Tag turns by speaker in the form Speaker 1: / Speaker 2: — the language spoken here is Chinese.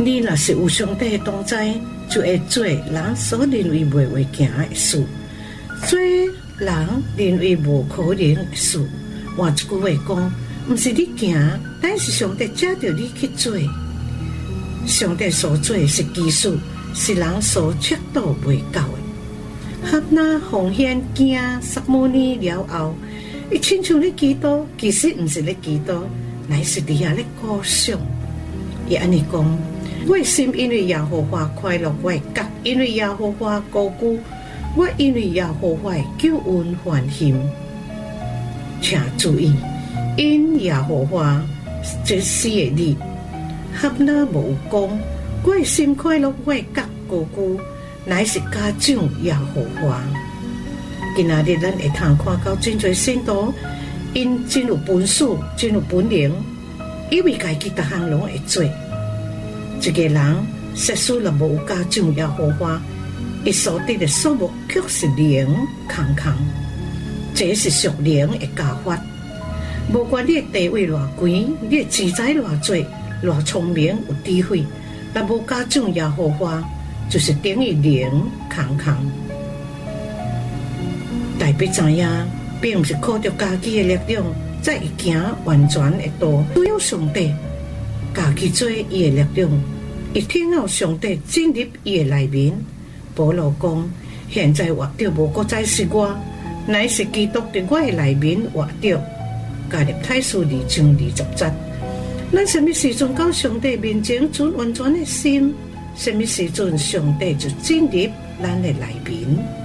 Speaker 1: 你若是有上帝同在，就会做人所认为袂会行的事，做人认为无可能的事。换一句话讲，毋是你行，但是上帝借着你去做。上帝所做是基础，是人所测度袂到的。哈拿奉献惊撒母耳了后，伊亲像咧祈祷，其实毋是咧祈祷，乃是伫遐咧歌颂。伊安尼讲：我的心因为耶和华快乐，我的角因为耶和华高举，我因为耶和华救恩欢喜。请注意，因耶和华这4个字，哈拿无讲，我的心快乐，我的角高举。乃是家长耶和华。今仔日咱会通看到真侪信徒，因真有本事，真有本领，以为家己逐项拢会做。一个人实属若无家长耶和华，伊所得的数目却是零空空。这是属灵的教法。无管你的地位偌高，你的资财偌多，偌聪明有智慧，若无家长耶和华，就是等于零空空。代表知影，并不是靠着家己的力量，才会行完全的道。只有上帝，家己做伊的力量，伊听候上帝进入伊的内面。保罗讲：现在活着无搁再是我，乃是基督伫我的内面活着。加入太书2章20节。咱什么时阵到上帝面前存完全的心？什么时阵上帝就进入咱的内面？